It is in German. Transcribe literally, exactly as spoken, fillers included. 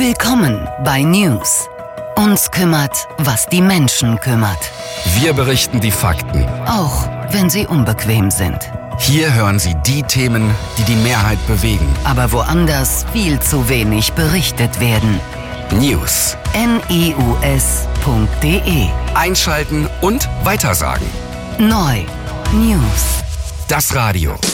Willkommen bei News. Uns kümmert, was die Menschen kümmert. Wir berichten die Fakten, Auch wenn sie unbequem sind. hier hören Sie die Themen, die die Mehrheit bewegen. Aber woanders viel zu wenig berichtet werden. News. news punkt de Einschalten und weitersagen. Neu. News. Das Radio.